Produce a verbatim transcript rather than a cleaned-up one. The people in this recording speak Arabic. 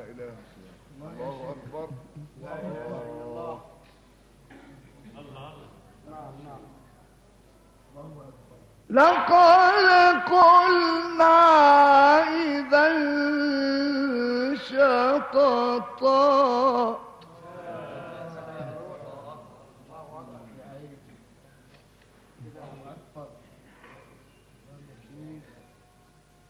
إله إلا الله. الله أكبر. لا إله إلا الله. الله. نعم نعم. لقد قلنا إذا شططا